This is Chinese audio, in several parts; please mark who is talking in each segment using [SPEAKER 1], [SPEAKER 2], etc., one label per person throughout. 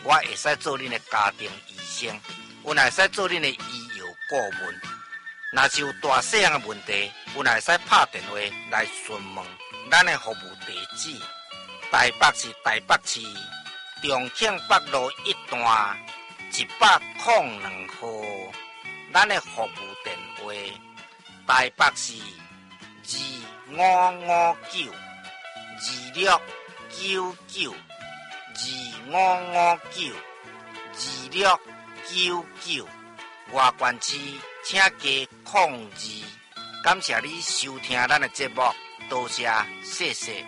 [SPEAKER 1] 我会使做恁的家庭医生，我也会使做恁的医药顾问。若是有大细项的问题，我也会使拍电话来询问咱的服务地址。台北市台北市重庆北路1段102号。咱的服务电话：台北市255926992699。外县市请加02。感谢你收听咱的节目，多谢，谢谢。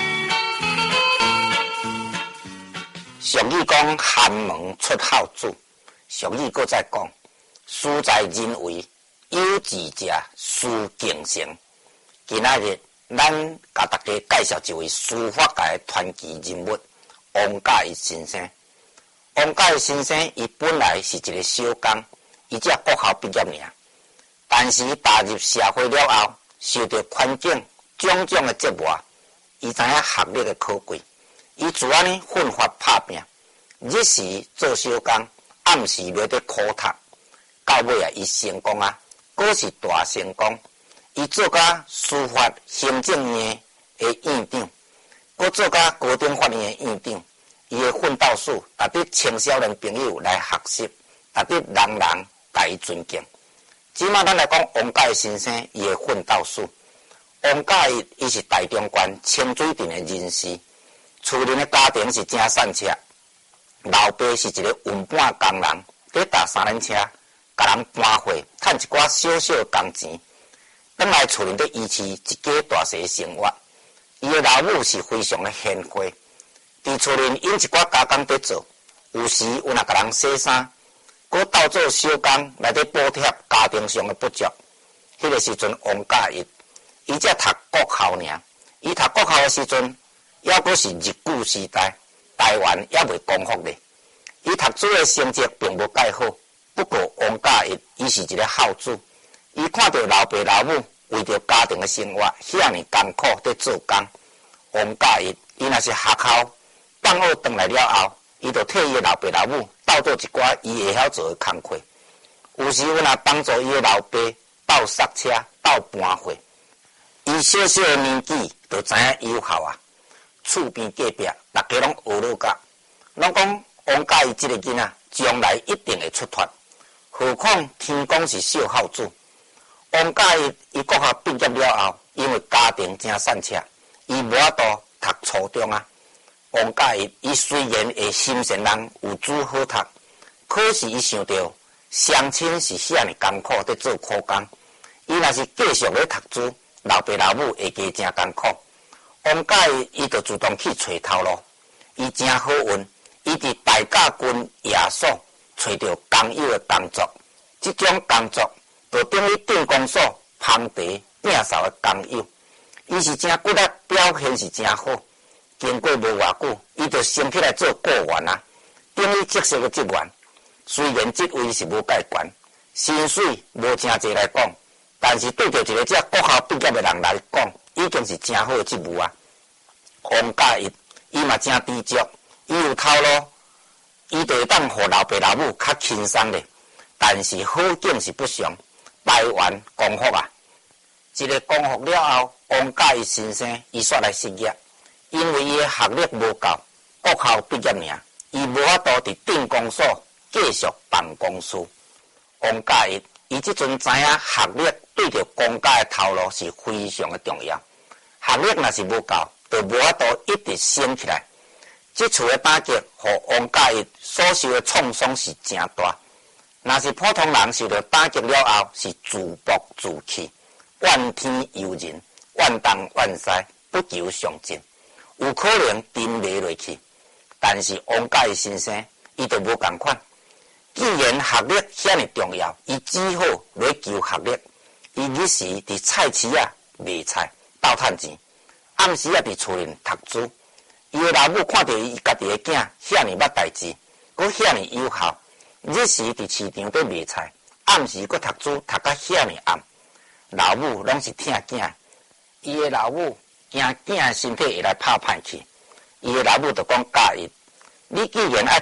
[SPEAKER 1] 俗语讲寒门出孝子，俗语搁再讲，事在人为，有志者事竟成。今仔日咱甲大家介绍一位书法界的传奇人物王嘉义先生。王嘉义先生伊本来是一个小工，伊只国校毕业尔，但是伊踏入社会了后，受到环境种种的折磨，伊知影学历的可贵，伊自安尼奋发拍拼，日时做小工，暗时落伫苦读，到尾伊成功啊，果是大成功。伊做甲司法行政院的院长，佮做甲高等法院的院长，伊的奋斗史，值得青少年朋友来学习，值得人人甲伊尊敬。即马咱来讲王嘉义先生伊的奋斗史。王嘉义伊是台中县清水镇的人士，厝里的家庭是真善车，老爸是一个运搬工人，伫踏三轮车，甲人搬货，赚一寡小小的工钱。返来厝里伫维持一家大细的生活。伊的老母是非常的贤惠，伫厝里因一寡家工伫做，有时有若甲人洗衫，佮斗做小工来伫补贴家庭上的不足。迄个时阵，王嘉义伊才读国校尔，伊读国校的时阵，还阁是日据时代，台湾还未光复咧。伊读书的成绩并无介好，不过王嘉义伊是一个孝子。伊看到老爸老母为着家庭的生活遐尔艰苦在做工，王嘉义伊若是学校放学回来了后，伊就替伊的老爸老母斗做一寡伊会晓做的工课。有时有若帮助伊的老爸斗刹车、斗搬货。伊小小的年纪就知影有效啊，厝边隔壁大家拢学落甲，拢讲王嘉义这个囡仔将来一定会出头，何况天公是小孝子。王嘉义伊国校毕业了后，因为家庭真善车，伊无法度读初中啊。王嘉义伊虽然会心善人有书好读，可是伊想到乡亲是遐尔艰苦在做苦工，伊若是继续咧读书，老爸老母会加真艰苦。王嘉义伊就主动去找头路，伊真好运，伊伫大甲军夜所找到工友的工作，即种工作就等于电工所旁地摒扫的工友，伊是真骨力，表现是真好。经过无偌久，伊就升起来做雇员啊，等于职业的职员。虽然职位是无介悬，薪水无真济来讲，但是对着一个国校毕业的人来讲，已经是真好的职务啊。王嘉义伊嘛真知足，伊有头路，伊就会当互老爸老母较轻松咧。但是好景是不常，台湾光复啊！一个光复了后，王嘉义先生伊煞来失业，因为伊的学历无够，国校毕业尔，伊无法度伫电工所继续办公司。王嘉义伊即阵知影学历对着公家的头路是非常的重要，学历若是无够，就无法度一直升起来。即次的打击，互王嘉义所受的创伤是真大。若是普通人受到打击了后，是自暴自弃，怨天尤人，怨东怨西，不求上进，有可能沉迷落去。但是王嘉义先生伊就无共款，既然学历遐尔重要，伊只好来求学历。伊日时伫菜市啊卖菜斗趁钱，暗时啊伫厝里读书。伊的老母看到伊家己的囝遐尔捌代志，佮遐尔有效。日时伫市场在卖菜，暗时佫读书，读到遐尔暗。老母拢是疼囝，伊的老母惊囝的身体会来拍歹去，伊的老母就讲：嘉义，你既然爱